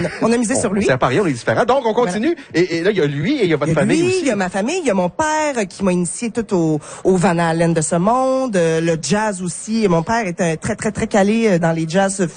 On a misé sur lui. C'est à Paris, on est différents. Donc, on continue. Voilà. Et là, il y a lui et il y a votre famille aussi. Il y a ma famille, il y a mon père qui m'a initié tout au Van Halen de ce monde, le jazz aussi. Mon père est très, très, très calé dans les jazz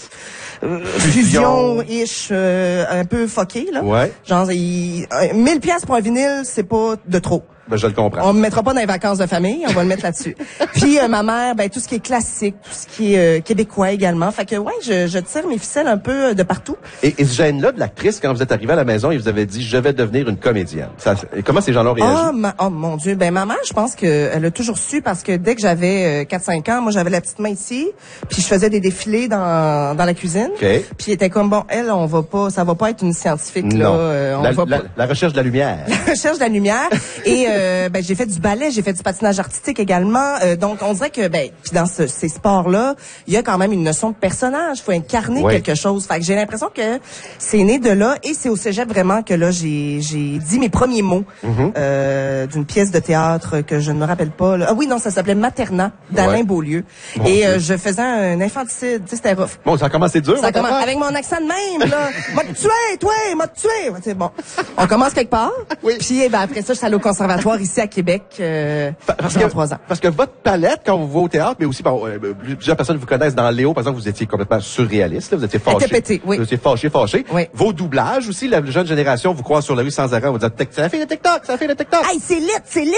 fusion-ish, un peu fucké, là. Ouais. Genre, 1000 pièces pour un vinyle, c'est pas de trop. Ben, je le comprends. On me mettra pas dans les vacances de famille, on va le mettre là-dessus. Puis ma mère, ben tout ce qui est classique, tout ce qui est québécois également. Fait que ouais, je tire mes ficelles un peu de partout. Et ce gène-là de l'actrice, quand vous êtes arrivé à la maison, il vous avait dit, je vais devenir une comédienne. Comment ces gens-là ont réagi? Oh mon Dieu, ben ma mère, je pense qu'elle a toujours su parce que dès que j'avais 4-5 ans, moi j'avais la petite main ici, puis je faisais des défilés dans la cuisine. Okay. Puis elle était comme bon, on va pas, ça va pas être une scientifique non. là. La recherche de la lumière. La recherche de la lumière. Et ben j'ai fait du ballet, j'ai fait du patinage artistique également. Donc on dirait que puis dans ces sports-là, il y a quand même une notion de personnage. Il faut incarner quelque chose. Fait que j'ai l'impression que c'est né de là et c'est au cégep vraiment que là j'ai dit mes premiers mots d'une pièce de théâtre que je ne me rappelle pas. Là. Ah oui, non, ça s'appelait Maternat d'Alain Beaulieu. Bon, et je faisais un infanticide. Tu sais, c'était rough. Bon, ça a commencé dur. Ça commence avec mon accent de même là. M'a tué, toi, m'a tué. C'est bon. On commence quelque part. Oui. Puis après ça, je suis allée au conservatoire ici à Québec. Parce que 3 ans. Parce que votre palette, quand vous voyez au théâtre, mais aussi plusieurs personnes vous connaissent dans Léo, par exemple, vous étiez complètement surréaliste, là, vous étiez fâché. Pété, oui. Vous étiez fâché. Oui. Vos doublages aussi, la jeune génération vous croise sur la rue sans arrêt, vous dites c'est la fille de TikTok, c'est la fille de TikTok. Hey, c'est lit.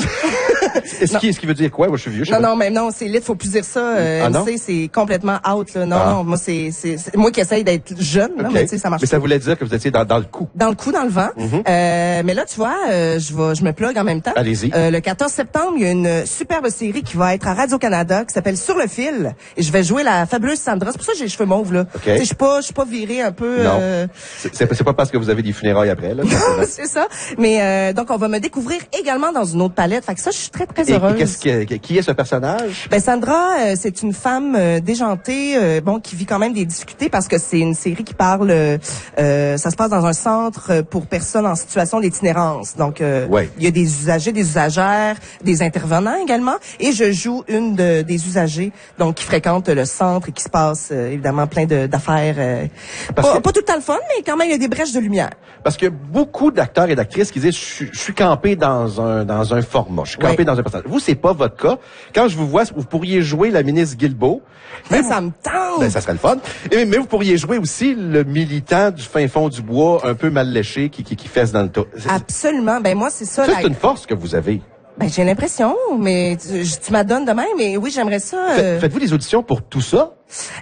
Est-ce qu'il veut dire quoi? Moi, je suis vieux. Non, c'est lit, faut plus dire ça. C'est complètement out, là. Non, moi, c'est moi qui essaye d'être jeune, là, mais tu sais, ça marche. Mais ça voulait dire que vous étiez dans le coup. Dans le coup, dans le vent. Mais là, tu vois, je me plug en même temps. Allez-y. Le 14 septembre, il y a une superbe série qui va être à Radio-Canada qui s'appelle Sur le fil. Et je vais jouer la fabuleuse Sandra. C'est pour ça que j'ai les cheveux mauves, là. Okay. Je suis pas virée un peu... Non. C'est pas parce que vous avez des funérailles après, là. C'est ça. Mais donc, on va me découvrir également dans une autre palette. Fait que ça, je suis très, très heureuse. Et qui est ce personnage? Ben, Sandra, c'est une femme déjantée, qui vit quand même des difficultés parce que c'est une série qui parle... ça se passe dans un centre pour personnes en situation d'itinérance. Donc, il y a des usagers, des usagères, des intervenants également. Et je joue une des usagers, donc qui fréquente le centre et qui se passe évidemment plein d'affaires. Pas tout le temps le fun, mais quand même il y a des brèches de lumière. Parce que beaucoup d'acteurs et d'actrices qui disent je suis campé dans un format, je suis campé dans un personnage. Vous, c'est pas votre cas. Quand je vous vois, vous pourriez jouer la ministre Guilbeault. Ça me tente. Ben, ça serait le fun. Mais vous pourriez jouer aussi le militant du fin fond du bois, un peu mal léché, qui fesse dans le tas. Absolument. Ben moi, c'est ça. C'est une force que vous avez. Ben j'ai l'impression, mais tu m'adonnes de même, mais oui, j'aimerais ça. Faites-vous des auditions pour tout ça?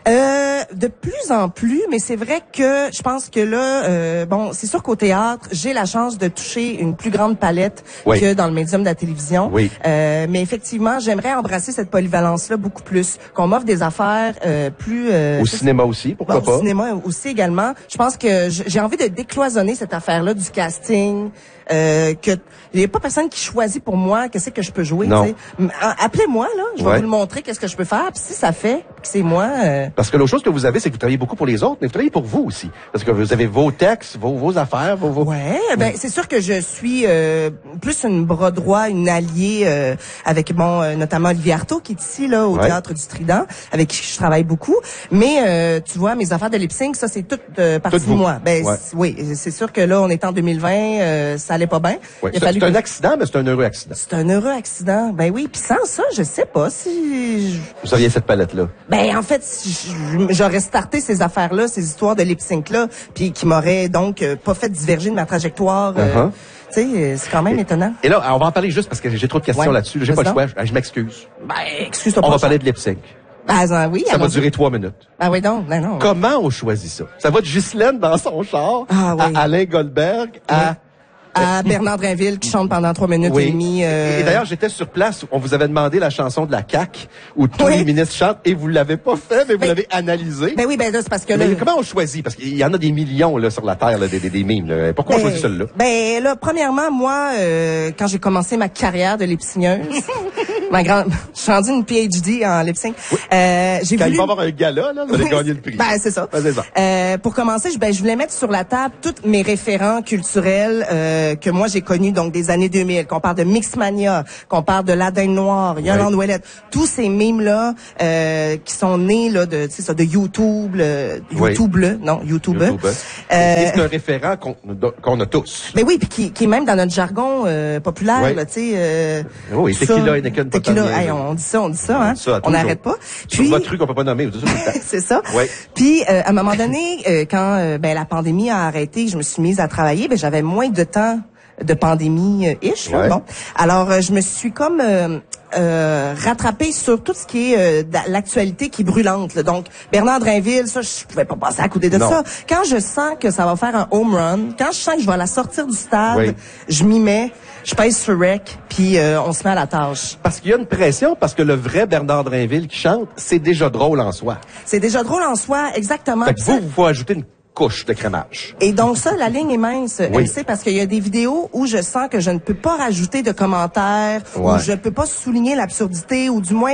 De plus en plus, mais c'est vrai que je pense que là, c'est sûr qu'au théâtre, j'ai la chance de toucher une plus grande palette que dans le médium de la télévision. Oui. Mais effectivement, j'aimerais embrasser cette polyvalence-là beaucoup plus, qu'on m'offre des affaires plus... au cinéma aussi, pourquoi pas? Au cinéma aussi également. Je pense que j'ai envie de décloisonner cette affaire-là du casting, que il n'y a pas personne qui choisit pour moi qu'est-ce que je peux jouer. Non. Appelez-moi, là, je vais vous le montrer, qu'est-ce que je peux faire. Puis si ça fait que c'est moi... Parce que l'autre chose que vous avez, c'est que vous travaillez beaucoup pour les autres, mais vous travaillez pour vous aussi. Parce que vous avez vos textes, vos affaires, vos... Ouais, c'est sûr que je suis plus une bras droit, une alliée avec notamment Olivier Artaud qui est ici là au Théâtre du Trident, avec qui je travaille beaucoup. Mais tu vois, mes affaires de lip-sync, ça c'est toute partie de moi. Oui, c'est sûr que là on est en 2020, ça allait pas bien. Ouais. C'est un accident, mais c'est un heureux accident. C'est un heureux accident. Ben oui, puis sans ça, je sais pas si vous aviez cette palette là. Ben en fait, j'aurais starté ces affaires-là, ces histoires de lip-sync-là, puis qui m'auraient donc pas fait diverger de ma trajectoire. Tu sais, c'est quand même étonnant. Et là, on va en parler juste parce que j'ai trop de questions là-dessus. J'ai pas le choix. Je m'excuse. Ben, excuse-toi pas. On va parler de lip-sync. Oui, ça va durer 3 minutes. Ah oui, donc, non. Comment on choisit ça? Ça va de Ghislaine dans son char, à Alain Goldberg, à Bernard Drinville qui chante pendant 3 minutes et demie. Et d'ailleurs, j'étais sur place. On vous avait demandé la chanson de la CAQ où tous les ministres chantent et vous l'avez pas fait, mais vous l'avez analysé. Ben oui, là, c'est parce que là... Mais comment on choisit? Parce qu'il y en a des millions là sur la terre, là, des mimes. Là. Pourquoi on choisit celle-là? Ben là, premièrement, moi, quand j'ai commencé ma carrière de lip-synceuse, je suis rendue une PhD en lip-sync. Oui. J'ai Quand voulu... il va y avoir un gala, là, vous allez gagner le prix. Ben, c'est ça. Ben, c'est ça. Pour commencer, je voulais mettre sur la table tous mes référents culturels que moi j'ai connu donc des années 2000, qu'on parle de Mixmania, qu'on parle de La Dinde Noire, Yolande Ouellette, tous ces mimes là qui sont nés là de tu sais ça de YouTube, YouTube. C'est un référent qu'on a tous. Mais oui, puis qui est même dans notre jargon populaire là, tu sais oui, tequila et Anakin. Hey, on dit ça hein. On n'arrête pas. Puis votre truc on peut pas nommer, c'est ça. Puis à un moment donné quand la pandémie a arrêté, je me suis mise à travailler, j'avais moins de temps de pandémie-ish. Bon. Alors, je me suis comme rattrapée sur tout ce qui est l'actualité qui est brûlante. Là. Donc, Bernard Drinville, ça, je pouvais pas passer à côté de ça. Quand je sens que ça va faire un home run, quand je sens que je vais la sortir du stade, je m'y mets, je pèse sur rec, puis on se met à la tâche. Parce qu'il y a une pression, parce que le vrai Bernard Drinville qui chante, c'est déjà drôle en soi. C'est déjà drôle en soi, exactement. Fait que vous faut ajouter une couche de crémage. Et donc ça, la ligne est mince, MC, parce qu'il y a des vidéos où je sens que je ne peux pas rajouter de commentaires, où je peux pas souligner l'absurdité, ou du moins,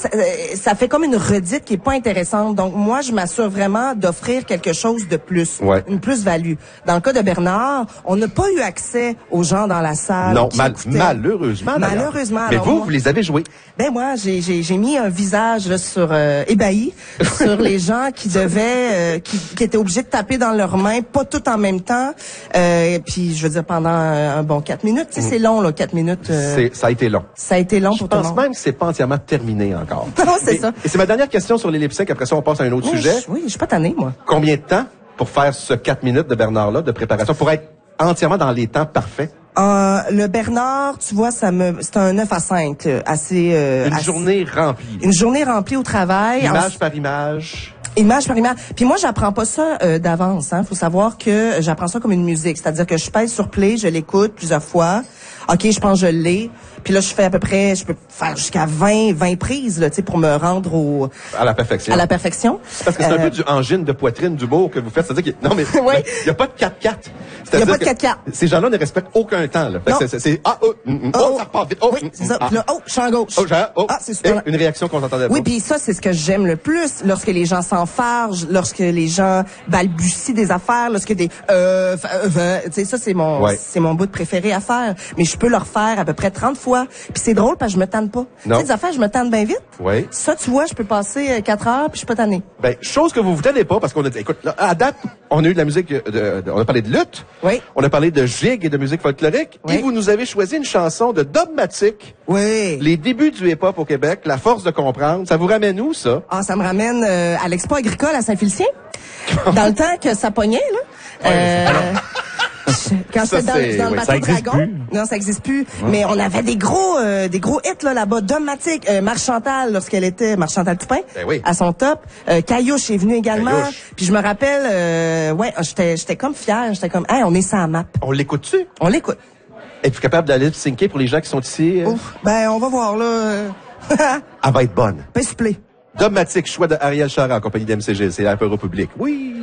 ça fait comme une redite qui est pas intéressante. Donc moi, je m'assure vraiment d'offrir quelque chose de plus, une plus-value. Dans le cas de Bernard, on n'a pas eu accès aux gens dans la salle. Non, malheureusement. Malheureusement. Mais vous les avez joués. Ben moi, j'ai mis un visage là, sur ébahi sur les gens qui devaient, qui étaient obligés de taper dans leurs mains, pas tout en même temps. Puis je veux dire pendant un bon 4 minutes. Tu sais, c'est long là, 4 minutes. Ça a été long. Ça a été long pour tout le monde. Je pense même que c'est pas entièrement terminé encore. Non, c'est ça. Et c'est ma dernière question sur les lip-syncs. Après ça, on passe à un autre sujet. Oui, je suis pas tannée, moi. Combien de temps pour faire ce 4 minutes de Bernard là de préparation pour être entièrement dans les temps parfaits? Le Bernard, tu vois, c'est un 9 à 5, assez. Une journée remplie. Une journée remplie au travail. Image par image. Image par image. Puis moi, j'apprends pas ça d'avance. Faut savoir que j'apprends ça comme une musique. C'est-à-dire que je pèse sur play, je l'écoute plusieurs fois. OK, je pense que je l'ai. Puis là, je fais à peu près, je peux faire jusqu'à 20 prises là, tu sais, pour me rendre à la perfection. À la perfection. Parce que c'est un peu du angine de poitrine d'humour que vous faites. C'est-à-dire que non mais il y a pas de 4-4. Il y a pas de 4-4. Ces gens-là ne respectent aucun temps là. C'est ça repart vite. C'est ça. Puis là, je suis en gauche. C'est super. Une réaction qu'on entendait pas. Oui, puis ça c'est ce que j'aime le plus lorsque les gens s'enfargent, lorsque les gens balbutient des affaires, lorsque des tu sais ça c'est mon bout de préféré à faire, mais je peux le refaire à peu près 30 fois. Puis c'est drôle parce que je me tanne pas. Tu sais des affaires, je me tanne bien vite. Oui. Ça tu vois, je peux passer 4 heures puis je suis pas tannée. Ben chose que vous tannez pas parce qu'on a dit écoute, là, à date, on a eu de la musique on a parlé de lutte. Oui. On a parlé de gigue et de musique folklorique et vous nous avez choisi une chanson de Dogmatic. Oui. Les débuts du hip-hop au Québec, la force de comprendre, ça vous ramène où ça? Ah, ça me ramène à l'Expo agricole à Saint-Félicien. Dans le temps que ça pognait là. Quand c'était dans le bateau Dragon. Non, ça existe plus. Mais on avait des gros hits là-bas. Dogmatic, Marc-Chantal, lorsqu'elle était Marc-Chantal Toupin, à son top. Caillouche est venue également. Puis je me rappelle, j'étais comme fière. J'étais comme, hey, on est sur la map. On l'écoute-tu? On l'écoute. Es-tu capable d'aller syncer pour les gens qui sont ici? Ouf, on va voir là. Elle va être bonne. Passe play. Dogmatic, choix de Ariel Charest en compagnie d'MCG. C'est la République. Oui.